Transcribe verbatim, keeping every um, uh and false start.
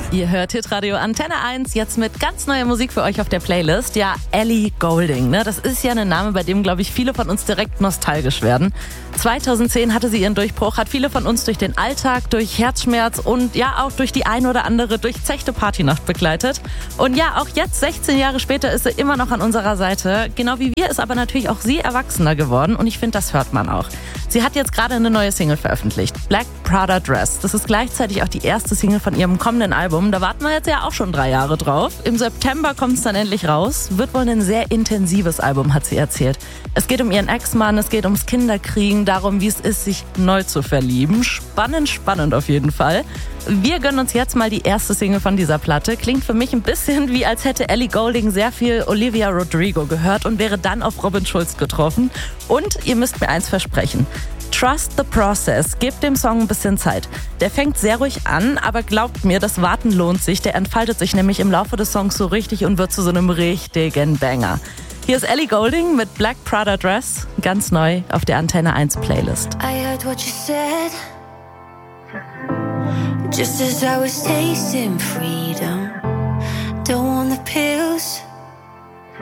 Ihr hört Hitradio Antenne eins, jetzt mit ganz neuer Musik für euch auf der Playlist. Ja, Ellie Goulding, ne? Das ist ja ein Name, bei dem, glaube ich, viele von uns direkt nostalgisch werden. zweitausendzehn hatte sie ihren Durchbruch, hat viele von uns durch den Alltag, durch Herzschmerz und ja auch durch die ein oder andere durchzechte Partynacht begleitet. Und ja, auch jetzt, sechzehn Jahre später, ist sie immer noch an unserer Seite. Genau wie wir ist aber natürlich auch sie erwachsener geworden und ich finde, das hört man auch. Sie hat jetzt gerade eine neue Single veröffentlicht, Black Prada Dress. Das ist gleichzeitig auch die erste Single von ihrem kommenden Album. Da warten wir jetzt ja auch schon drei Jahre drauf. Im September kommt es dann endlich raus. Wird wohl ein sehr intensives Album, hat sie erzählt. Es geht um ihren Ex-Mann, es geht ums Kinderkriegen, darum, wie es ist, sich neu zu verlieben. Spannend, spannend auf jeden Fall. Wir gönnen uns jetzt mal die erste Single von dieser Platte. Klingt für mich ein bisschen wie, als hätte Ellie Goulding sehr viel Olivia Rodrigo gehört und wäre dann auf Robin Schulz getroffen. Und ihr müsst mir eins versprechen. Trust the process. Gebt dem Song ein bisschen Zeit. Der fängt sehr ruhig an, aber glaubt mir, das Warten lohnt sich. Der entfaltet sich nämlich im Laufe des Songs so richtig und wird zu so einem richtigen Banger. Hier ist Ellie Goulding mit Black Prada Dress, ganz neu auf der Antenne eins Playlist. I heard what you said, just as I was tasting freedom. Don't want the pill.